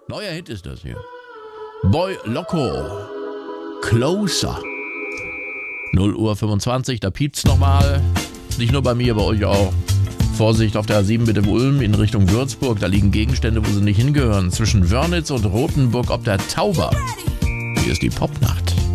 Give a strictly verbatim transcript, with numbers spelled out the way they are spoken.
Neuer Hit ist das hier. Boy Loco. Closer. null Uhr fünfundzwanzig, da piept's nochmal. Nicht nur bei mir, bei euch auch. Vorsicht auf der A sieben bitte Ulm in Richtung Würzburg. Da liegen Gegenstände, wo sie nicht hingehören. Zwischen Wörnitz und Rothenburg ob der Tauber. Hier ist die Popnacht.